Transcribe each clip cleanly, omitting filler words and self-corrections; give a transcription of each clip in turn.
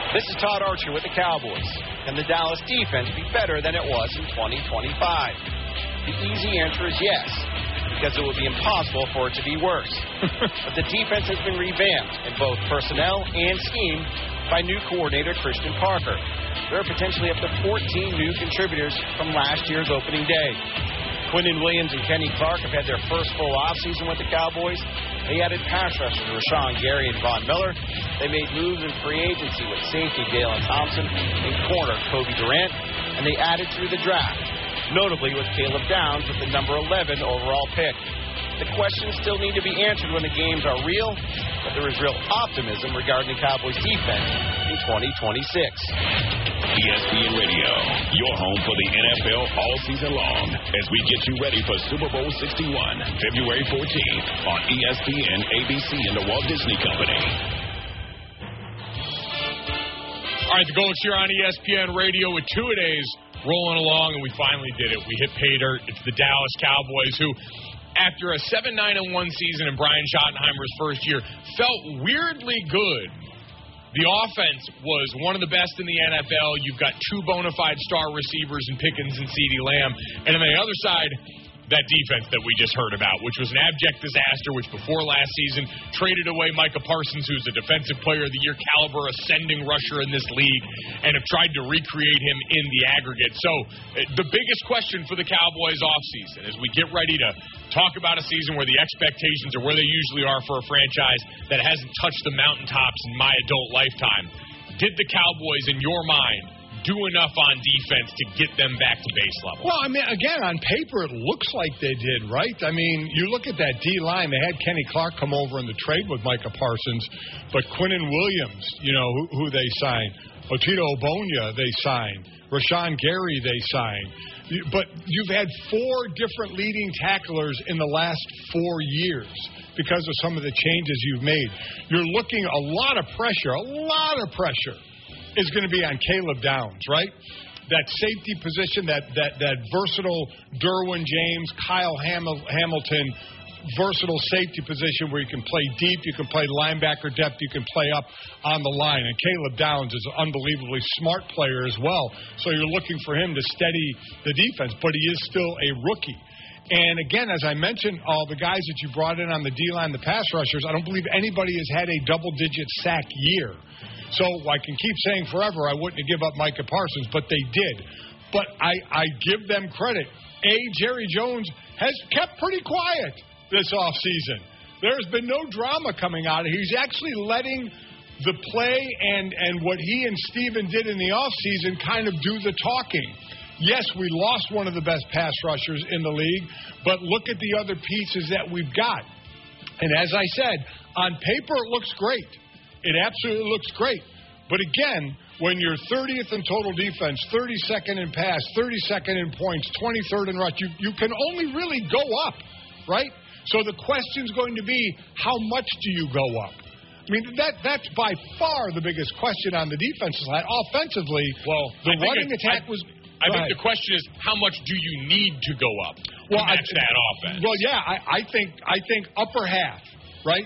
This is Todd Archer with the Cowboys. Can the Dallas defense be better than it was in 2025? The easy answer is yes, because it would be impossible for it to be worse. But the defense has been revamped in both personnel and scheme by new coordinator Christian Parker. There are potentially up to 14 new contributors from last year's opening day. Quinnen Williams and Kenny Clark have had their first full offseason with the Cowboys. They added pass rushers Rashawn Gary and Von Miller. They made moves in free agency with safety Dalen Thompson and corner Kobe Durant. And they added through the draft, notably with Caleb Downs with the number 11 overall pick. The questions still need to be answered when the games are real, but there is real optimism regarding the Cowboys defense in 2026. ESPN Radio, your home for the NFL all season long as we get you ready for Super Bowl 61, February 14th on ESPN, ABC, and the Walt Disney Company. All right, the Goats here on ESPN Radio with two-a-days rolling along, and we finally did it. We hit pay dirt. It's the Dallas Cowboys who, after a 7-9-1 season in Brian Schottenheimer's first year, felt weirdly good. The offense was one of the best in the NFL. You've got two bona fide star receivers in Pickens and CeeDee Lamb. And on the other side, that defense that we just heard about, which was an abject disaster, which before last season traded away Micah Parsons, who's a Defensive Player of the Year caliber ascending rusher in this league, and have tried to recreate him in the aggregate. So the biggest question for the Cowboys offseason as we get ready to talk about a season where the expectations are where they usually are for a franchise that hasn't touched the mountaintops in my adult lifetime. Did the Cowboys, in your mind, do enough on defense to get them back to base level? Well, I mean, again, on paper, it looks like they did, right? I mean, you look at that D-line. They had Kenny Clark come over in the trade with Micah Parsons, but Quinnen Williams, you know, who they signed. Otito Ogbonnia, they signed. Rashawn Gary, they signed. But you've had four different leading tacklers in the last 4 years because of some of the changes you've made. You're looking a lot of pressure is going to be on Caleb Downs, right? That safety position, that versatile Derwin James, Kyle Hamilton, versatile safety position where you can play deep, you can play linebacker depth, you can play up on the line. And Caleb Downs is an unbelievably smart player as well. So you're looking for him to steady the defense, but he is still a rookie. And again, as I mentioned, all the guys that you brought in on the D-line, the pass rushers, I don't believe anybody has had a double-digit sack year. So I can keep saying forever I wouldn't have given up Micah Parsons, but they did. But I give them credit. Jerry Jones has kept pretty quiet this offseason. There's been no drama coming out of it. He's actually letting the play and what he and Steven did in the offseason kind of do the talking. Yes, we lost one of the best pass rushers in the league, but look at the other pieces that we've got. And as I said, on paper it looks great. It absolutely looks great. But again, when you're 30th in total defense, 32nd in pass, 32nd in points, 23rd in rush, you can only really go up, right? So the question's going to be, how much do you go up? I mean, that's by far the biggest question on the defensive side. Offensively, the running attack was... I think the question is, how much do you need to go up to match that offense? Well, yeah, I think upper half, right?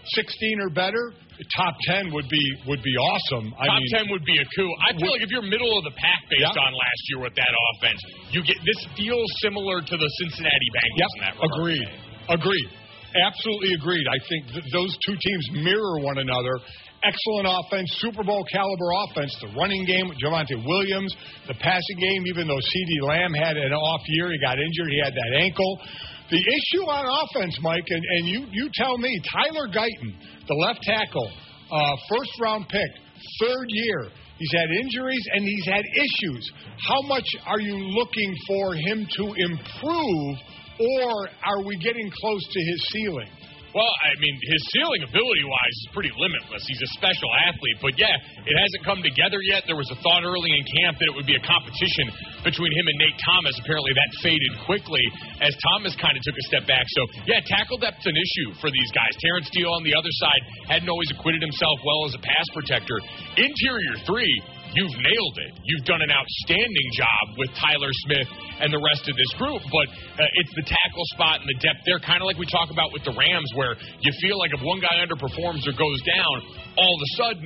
16 or better. Top 10 would be awesome. Top 10 would be a coup. I feel like if you're middle of the pack based on last year with that offense, you get this feels similar to the Cincinnati Bengals in that regard. Agreed. Absolutely agreed. I think those two teams mirror one another. Excellent offense, Super Bowl caliber offense. The running game with Javonte Williams, the passing game, even though CeeDee Lamb had an off year, he got injured, he had that ankle. The issue on offense, Mike, and you tell me, Tyler Guyton, the left tackle, first-round pick, third year. He's had injuries and he's had issues. How much are you looking for him to improve, or are we getting close to his ceiling? Well, I mean, his ceiling ability-wise is pretty limitless. He's a special athlete. But, yeah, it hasn't come together yet. There was a thought early in camp that it would be a competition between him and Nate Thomas. Apparently that faded quickly as Thomas kind of took a step back. So, yeah, tackle depth's an issue for these guys. Terrence Steele on the other side hadn't always acquitted himself well as a pass protector. Interior three, you've nailed it. You've done an outstanding job with Tyler Smith and the rest of this group, but it's the tackle spot and the depth there, kind of like we talk about with the Rams, where you feel like if one guy underperforms or goes down, all of a sudden